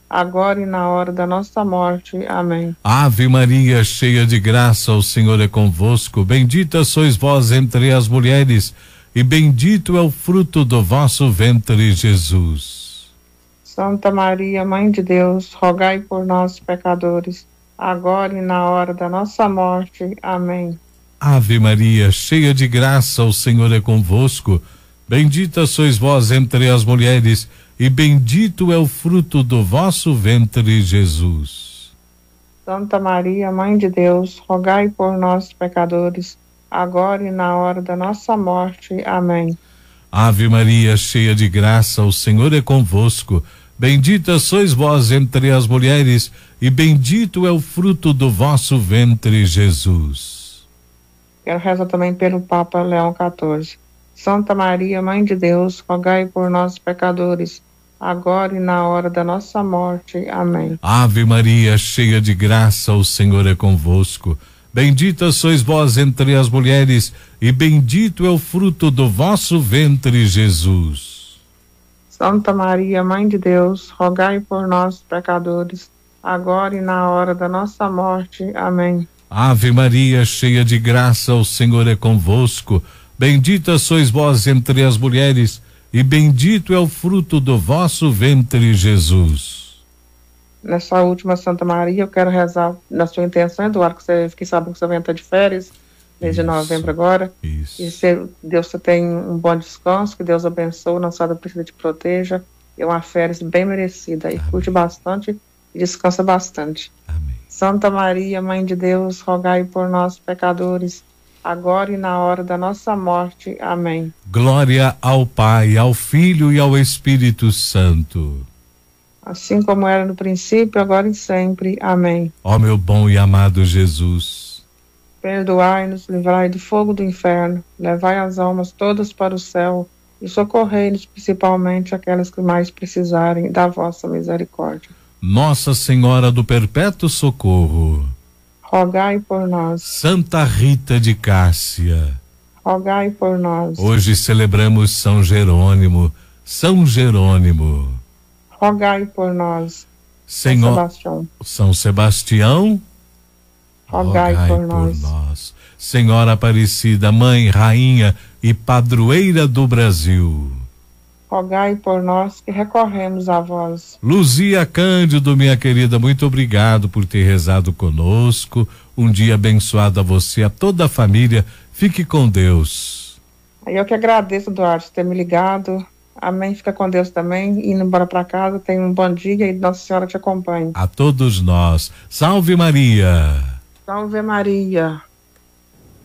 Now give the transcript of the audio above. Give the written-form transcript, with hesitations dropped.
agora e na hora da nossa morte. Amém. Ave Maria, cheia de graça, o Senhor é convosco. Bendita sois vós entre as mulheres, e bendito é o fruto do vosso ventre, Jesus. Santa Maria, Mãe de Deus, rogai por nós, pecadores, agora e na hora da nossa morte. Amém. Ave Maria, cheia de graça, o Senhor é convosco. Bendita sois vós entre as mulheres, e bendito é o fruto do vosso ventre, Jesus. Santa Maria, Mãe de Deus, rogai por nós, pecadores, agora e na hora da nossa morte. Amém. Ave Maria, cheia de graça, o Senhor é convosco. Bendita sois vós entre as mulheres, e bendito é o fruto do vosso ventre, Jesus. Quero rezar também pelo Papa Leão XIV. Santa Maria, Mãe de Deus, rogai por nós, pecadores, agora e na hora da nossa morte. Amém. Ave Maria, cheia de graça, o Senhor é convosco. Bendita sois vós entre as mulheres, e bendito é o fruto do vosso ventre, Jesus. Santa Maria, Mãe de Deus, rogai por nós, pecadores, agora e na hora da nossa morte. Amém. Ave Maria, cheia de graça, o Senhor é convosco. Bendita sois vós entre as mulheres, e bendito é o fruto do vosso ventre, Jesus. Nessa última Santa Maria, eu quero rezar na sua intenção, Eduardo, que você fiquei sabendo que você vai entrar de férias, mês de novembro agora. Isso. E Deus você tem um bom descanso, que Deus abençoe, nossa Senhora precisa te proteja. É uma férias bem merecida. E curte bastante e descansa bastante. Amém. Santa Maria, Mãe de Deus, rogai por nós, pecadores, agora e na hora da nossa morte. Amém. Glória ao Pai, ao Filho e ao Espírito Santo. Assim como era no princípio, agora e sempre. Amém. Ó meu bom e amado Jesus, perdoai-nos, livrai do fogo do inferno, levai as almas todas para o céu e socorrei-nos principalmente aquelas que mais precisarem da vossa misericórdia. Nossa Senhora do Perpétuo Socorro, rogai por nós. Santa Rita de Cássia, rogai por nós. Hoje celebramos São Jerônimo. São Jerônimo, rogai por nós. Senhor, Sebastião. São Sebastião, rogai por nós. Senhora Aparecida, Mãe, Rainha e Padroeira do Brasil, rogai por nós que recorremos a vós. Luzia Cândido, minha querida, muito obrigado por ter rezado conosco. Um dia abençoado a você, a toda a família. Fique com Deus. Eu que agradeço, Eduardo, por ter me ligado. Amém. Fica com Deus também. Indo embora para casa, tenha um bom dia e Nossa Senhora te acompanhe. A todos nós. Salve Maria. Salve Maria.